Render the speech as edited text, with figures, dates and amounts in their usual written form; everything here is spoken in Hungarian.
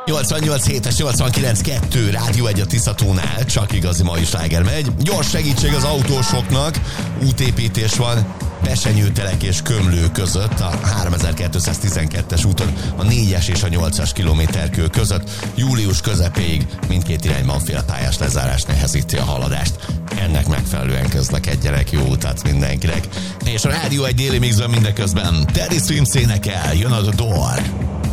88 7-es, 89-2, Rádió 1 a Tiszatónál, csak igazi mai sláger megy. Gyors segítség az autósoknak, útépítés van Pesenyőtelek és Kömlő között, a 3212-es úton, a 4-es és a 8-as kilométerkő között. Július közepéig mindkét irányban félpályás lezárás nehezíti a haladást. Ennek megfelelően közlekedjenek, jó utat mindenkinek. És a Rádió 1 déli mixben mindeközben Teddy Swims énekel, jön a The Door.